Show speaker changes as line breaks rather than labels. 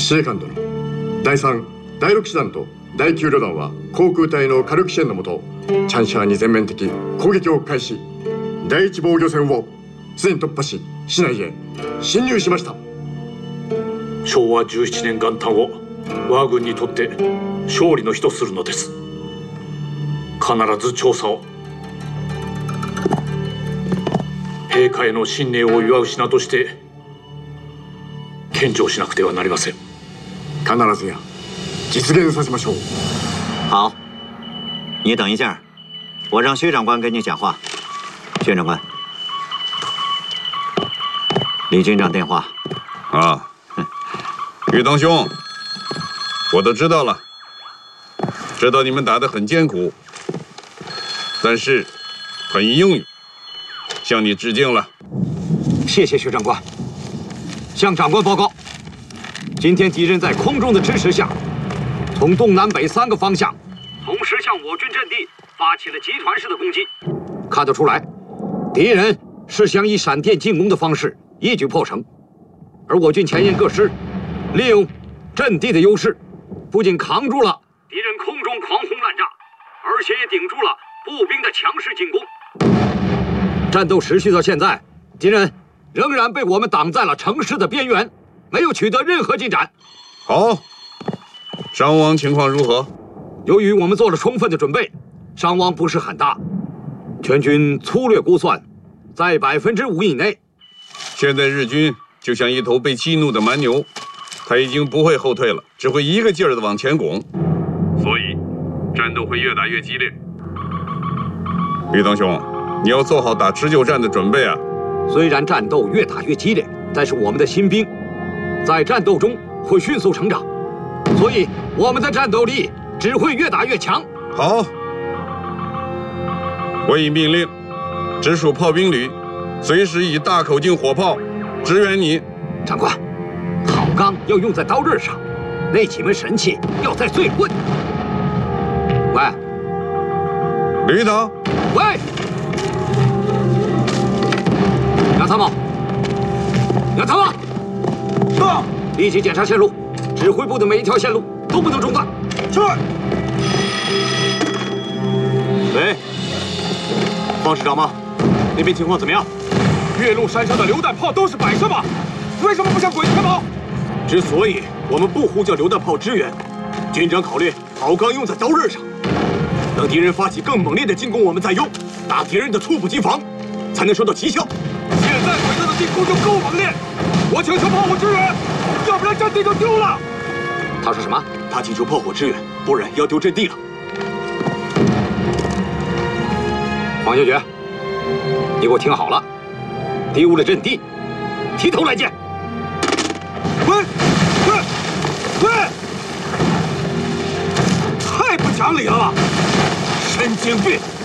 司令官殿、第3、第6師団と第9旅団は航空隊の火力支援のもと、チャンシャーに全面的攻撃を開始。第1防御線をすでに突破し、市内へ侵入しました。
昭和17年元旦を我が軍にとって勝利の日とするのです。必ず調査を。陛下への信念を祝う品として献上しなくてはなりません。
必ずや実現させましょう。
好，你等一下，我让薛长官跟你讲话。薛长官，李军长电话。
啊，玉堂兄，我都知道了，知道你们打得很艰苦，但是很英勇，向你致敬了。
谢谢薛长官。向长官报告，今天敌人在空中的支持下，从东南北3个方向同时向我军阵地发起了集团式的攻击。看得出来，敌人是想以闪电进攻的方式一举破城，而我军前沿各师利用阵地的优势，不仅扛住了敌人空中狂轰滥炸，而且也顶住了步兵的强势进攻。战斗持续到现在，敌人仍然被我们挡在了城市的边缘，没有取得任何进展。
好，伤亡情况如何？
由于我们做了充分的准备，伤亡不是很大，全军粗略估算，在5%以内。
现在日军就像一头被激怒的蛮牛，他已经不会后退了，只会一个劲儿的往前拱，所以战斗会越打越激烈。玉堂兄，你要做好打持久战的准备啊！
虽然战斗越打越激烈，但是我们的新兵在战斗中会迅速成长，所以我们的战斗力只会越打越强。
好，我已命令直属炮兵旅随时以大口径火炮支援你。
长官，好钢要用在刀刃上，那几门神器要在最棍。喂，
旅长。
喂，杨参谋，杨参谋，到！立即检查线路，指挥部的每一条线路都不能中断。是。
喂，方师长吗？那边情况怎么样？
岳麓山上的榴弹炮都是摆设吗？为什么不向鬼子开炮？
之所以我们不呼叫榴弹炮支援，军长考虑好钢用在刀刃上，等敌人发起更猛烈的进攻，我们再用，打敌人的猝不及防，才能收到奇效。
现在鬼子的进攻就够猛烈，我请求炮火支援，要不然阵地就丢了。
他说什么？
他请求炮火支援，不然要丢阵地了。
黄小觉，你给我听好了，丢了阵地，提头来见。
喂，太不讲理了，神经病！